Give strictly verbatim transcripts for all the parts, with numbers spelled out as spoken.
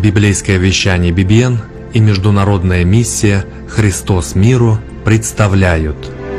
Библейское вещание би би эн и международная миссия «Христос миру» представляют.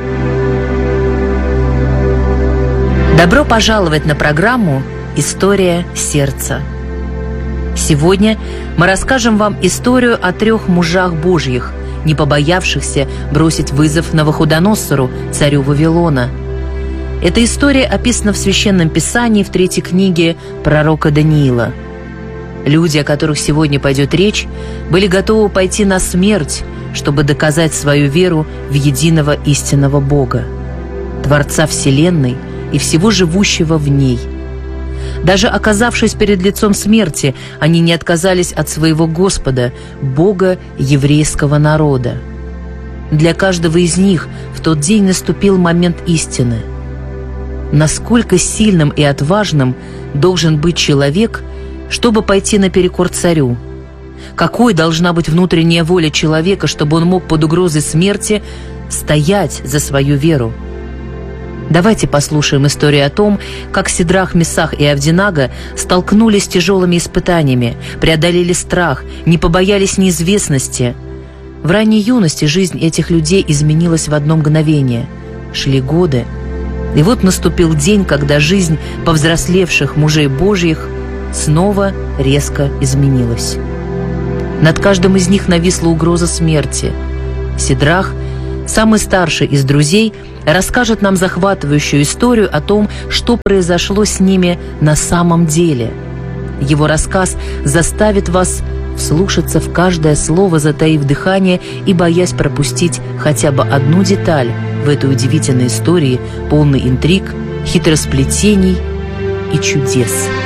Добро пожаловать на программу «История сердца». Сегодня мы расскажем вам историю о трех мужах Божьих, не побоявшихся бросить вызов Навуходоносору, царю Вавилона. Эта история описана в Священном Писании в третьей книге пророка Даниила. Люди, о которых сегодня пойдет речь, были готовы пойти на смерть, чтобы доказать свою веру в единого истинного Бога, Творца Вселенной и всего живущего в ней. Даже оказавшись перед лицом смерти, они не отказались от своего Господа, Бога еврейского народа. Для каждого из них в тот день наступил момент истины. Насколько сильным и отважным должен быть человек, чтобы пойти наперекор царю? Какой должна быть внутренняя воля человека, чтобы он мог под угрозой смерти стоять за свою веру? Давайте послушаем историю о том, как Сидрах, Месах и Авденаго столкнулись с тяжелыми испытаниями, преодолели страх, не побоялись неизвестности. В ранней юности жизнь этих людей изменилась в одно мгновение. Шли годы, и вот наступил день, когда жизнь повзрослевших мужей Божьих снова резко изменилась. Над каждым из них нависла угроза смерти. Сидрах, самый старший из друзей, расскажет нам захватывающую историю о том, что произошло с ними на самом деле. Его рассказ заставит вас вслушаться в каждое слово, затаив дыхание и боясь пропустить хотя бы одну деталь в этой удивительной истории, полной интриг, хитросплетений и чудес.